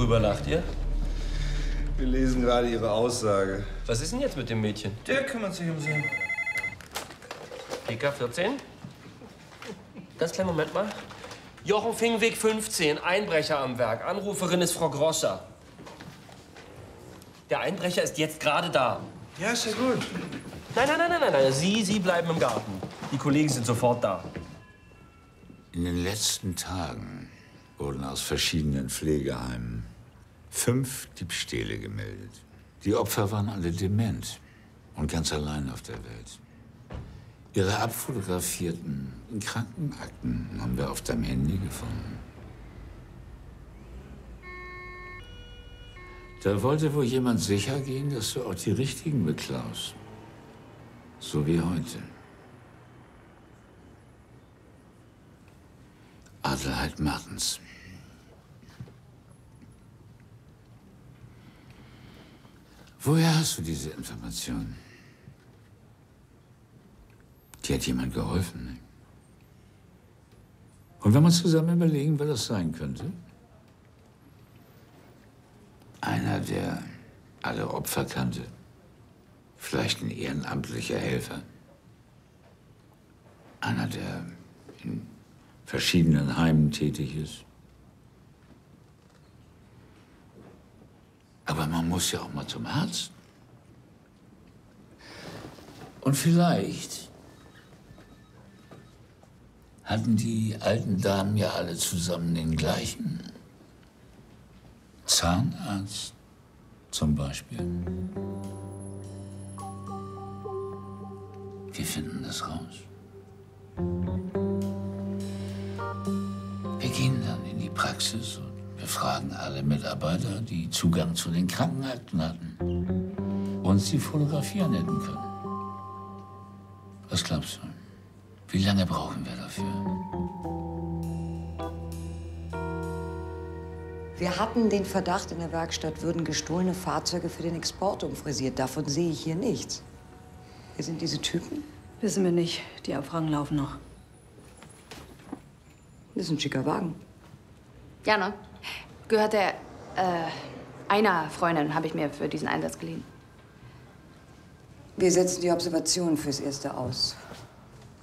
Worüber lacht ihr? Wir lesen gerade Ihre Aussage. Was ist denn jetzt mit dem Mädchen? Der kümmert sich um Sie. PK 14? Ganz kleinen Moment mal. Jochen Fingweg 15, Einbrecher am Werk. Anruferin ist Frau Grosser. Der Einbrecher ist jetzt gerade da. Ja, ist ja gut. Nein. Sie bleiben im Garten. Die Kollegen sind sofort da. In den letzten Tagen wurden aus verschiedenen Pflegeheimen 5 Diebstähle gemeldet. Die Opfer waren alle dement und ganz allein auf der Welt. Ihre abfotografierten Krankenakten haben wir auf deinem Handy gefunden. Da wollte wohl jemand sicher gehen, dass du auch die richtigen beklaust. So wie heute. Adelheid Martens. Woher hast du diese Information? Die hat jemand geholfen. Ne? Und wenn wir zusammen überlegen, wer das sein könnte? Einer, der alle Opfer kannte. Vielleicht ein ehrenamtlicher Helfer. Einer, der in verschiedenen Heimen tätig ist. Aber man muss ja auch mal zum Arzt. Und vielleicht hatten die alten Damen ja alle zusammen den gleichen Zahnarzt zum Beispiel. Wir finden das raus. Wir gehen dann in die Praxis und befragen alle Mitarbeiter, die Zugang zu den Krankenakten hatten und sie fotografieren hätten können. Was glaubst du? Wie lange brauchen wir dafür? Wir hatten den Verdacht, in der Werkstatt würden gestohlene Fahrzeuge für den Export umfrisiert. Davon sehe ich hier nichts. Wer sind diese Typen? Wissen wir nicht. Die Abfragen laufen noch. Das ist ein schicker Wagen. Ja, ne? Gehört der, einer Freundin, habe ich mir für diesen Einsatz geliehen. Wir setzen die Observation fürs Erste aus.